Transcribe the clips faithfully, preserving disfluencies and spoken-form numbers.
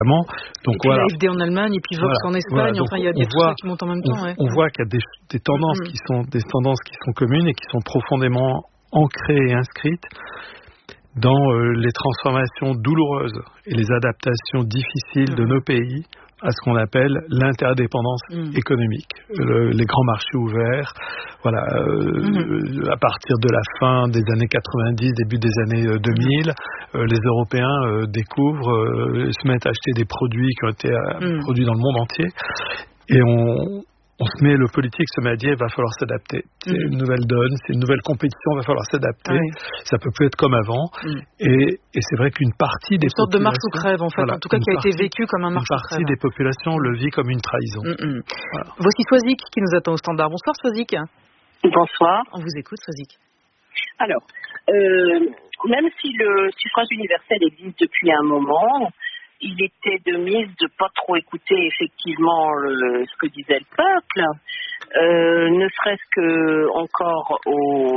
Donc, et puis voilà. l'A F D en Allemagne, et puis Vox voilà. en Espagne, Voilà. Donc, enfin il y a, y a tout voit, ça qui monte en même temps. On, ouais. on voit qu'il y a des, des tendances mmh. qui sont des tendances qui sont communes et qui sont profondément ancrées et inscrites dans euh, les transformations douloureuses et les adaptations difficiles mmh. de nos pays à ce qu'on appelle l'interdépendance mmh. économique, le, les grands marchés ouverts. Voilà, euh, mmh. à partir de la fin des années quatre-vingt-dix, début des années deux mille, mmh. euh, les Européens euh, découvrent, euh, se mettent à acheter des produits qui ont été euh, mmh. produits dans le monde entier, et on On se met, le politique se met à dire il va falloir s'adapter. C'est mmh. une nouvelle donne, c'est une nouvelle compétition, il va falloir s'adapter. Ah oui. Ça peut plus être comme avant. Mmh. Et, et c'est vrai qu'une partie des une sorte de marche ou crève, en fait, voilà, en tout cas qui a partie, été vécue comme un marche ou crève. Une partie des populations le vit comme une trahison. Mmh, mmh. Voilà. Voici Swazik qui nous attend au standard. Bonsoir Swazik. Bonsoir. On vous écoute Swazik. Alors, euh, même si le suffrage universel existe depuis un moment, il était de mise de pas trop écouter effectivement le, ce que disait le peuple, euh, ne serait-ce que encore au,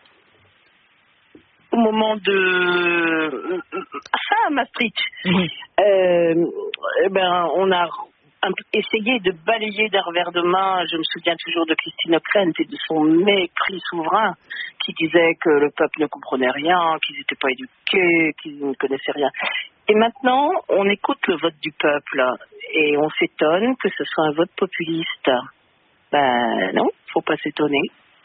au moment de ça à Maastricht. Mmh. Euh, eh ben on a essayé de balayer d'un revers de main. Je me souviens toujours de Christine Ockrent et de son mépris souverain, qui disait que le peuple ne comprenait rien, qu'ils n'étaient pas éduqués, qu'ils ne connaissaient rien. Et maintenant, on écoute le vote du peuple et on s'étonne que ce soit un vote populiste. Ben non, faut pas s'étonner.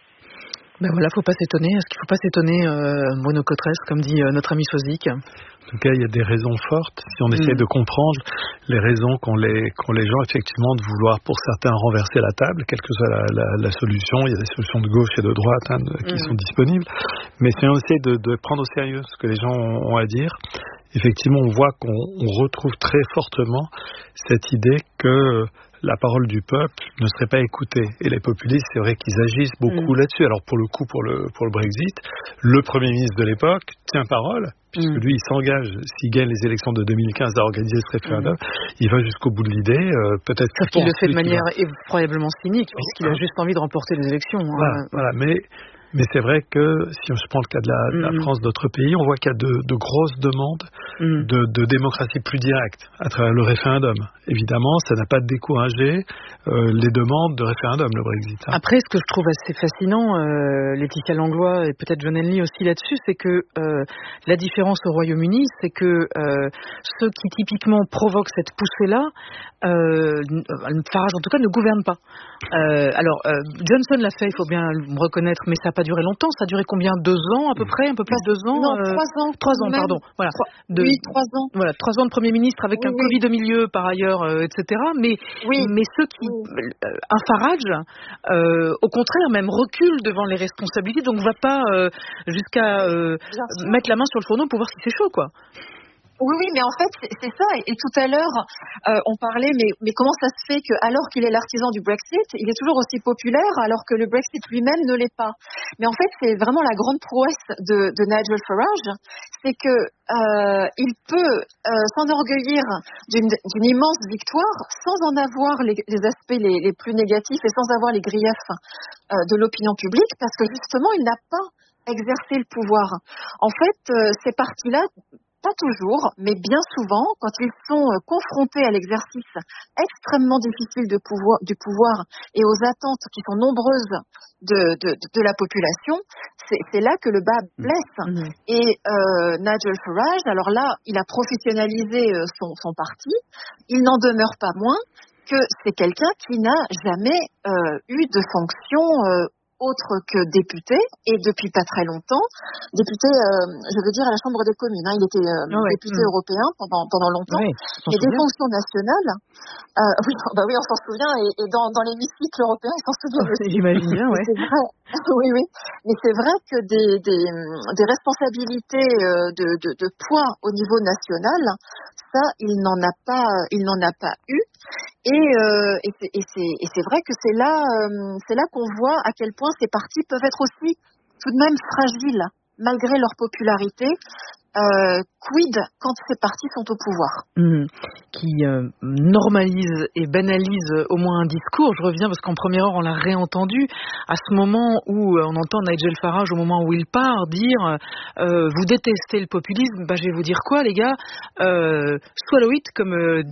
Ben voilà, faut pas s'étonner. Est-ce qu'il faut pas s'étonner, euh, Bruno Cotresse, comme dit euh, notre ami Swazik? En tout cas, il y a des raisons fortes. Si on mmh. essaie de comprendre les raisons qu'ont les, qu'ont les gens, effectivement, de vouloir, pour certains, renverser la table, quelle que soit la, la, la solution. Il y a des solutions de gauche et de droite hein, de, qui mmh. sont disponibles. Mais si on essaie de, de prendre au sérieux ce que les gens ont, ont à dire, effectivement, on voit qu'on on retrouve très fortement cette idée que la parole du peuple ne serait pas écoutée. Et les populistes, c'est vrai qu'ils agissent beaucoup mmh. là-dessus. Alors pour le coup, pour le, pour le Brexit, le Premier ministre de l'époque tient parole, puisque mmh. lui, il s'engage, s'il gagne les élections de deux mille quinze, à organiser ce référendum. Mmh. Il va jusqu'au bout de l'idée. Euh, peut-être Sauf qu'il le fait de manière va... effroyablement cynique, puisqu'il a juste envie de remporter les élections. Voilà, hein. voilà. Mais... Mais c'est vrai que, si je prends le cas de la, de la mmh. France, d'autres pays, on voit qu'il y a de, de grosses demandes mmh. de, de démocratie plus directe à travers le référendum. Évidemment, ça n'a pas découragé euh, les demandes de référendum, le Brexit. Hein. Après, ce que je trouve assez fascinant, euh, Laetitia Langlois et peut-être John Henley aussi là-dessus, c'est que euh, la différence au Royaume-Uni, c'est que euh, ceux qui typiquement provoquent cette poussée-là, euh, Farage en tout cas, ne gouvernent pas. Euh, alors, euh, Johnson l'a fait, il faut bien le reconnaître, mais ça n'a pas duré longtemps. Ça a duré combien? Deux ans à peu près, un peu plus de deux ans. Non, euh, trois ans. Trois ans, pardon. Voilà. Trois, de, oui, trois ans. Voilà, trois ans de Premier ministre avec oui, un oui. Covid au milieu, par ailleurs, euh, et cetera. Mais, oui. mais ceux qui, oui. euh, un Farage, euh, au contraire, même recule devant les responsabilités, donc va pas euh, jusqu'à euh, mettre la main sur le fourneau pour voir si c'est chaud, quoi. Oui, oui, mais en fait, c'est, c'est ça. Et, et tout à l'heure, euh, on parlait, mais, mais comment ça se fait que, alors qu'il est l'artisan du Brexit, il est toujours aussi populaire, alors que le Brexit lui-même ne l'est pas. Mais en fait, c'est vraiment la grande prouesse de, de Nigel Farage, c'est que euh, il peut euh, s'enorgueillir d'une, d'une immense victoire sans en avoir les, les aspects les, les plus négatifs et sans avoir les griefs euh, de l'opinion publique, parce que justement, il n'a pas exercé le pouvoir. En fait, euh, ces partis-là, pas toujours, mais bien souvent, quand ils sont confrontés à l'exercice extrêmement difficile de pouvoir, du pouvoir et aux attentes qui sont nombreuses de, de, de la population, c'est, c'est là que le bas blesse. Mmh. Et euh, Nigel Farage, alors là, il a professionnalisé son, son parti, il n'en demeure pas moins que c'est quelqu'un qui n'a jamais euh, eu de fonction euh, autre que député, et depuis pas très longtemps, député, euh, je veux dire, à la Chambre des communes. Hein, il était euh, oh ouais. député mmh. européen pendant, pendant longtemps, oui, mais des fonctions nationales, euh, oui, bah oui, on s'en souvient, et, et dans, dans l'hémicycle européen, ils s'en souviennent aussi. J'imagine bien, oui. C'est vrai, oui, oui. Mais c'est vrai que des, des, des responsabilités de, de, de poids au niveau national, ça, il n'en a pas, il n'en a pas eu. Et, euh, et, c'est, et, c'est, et c'est vrai que c'est là, euh, c'est là qu'on voit à quel point ces partis peuvent être aussi tout de même fragiles, malgré leur popularité. Euh, quid quand ces partis sont au pouvoir mmh. Qui euh, normalise et banalise au moins un discours. Je reviens parce qu'en première heure on l'a réentendu à ce moment où euh, on entend Nigel Farage au moment où il part dire euh, vous détestez le populisme, bah je vais vous dire quoi les gars, euh, swallow it comme euh,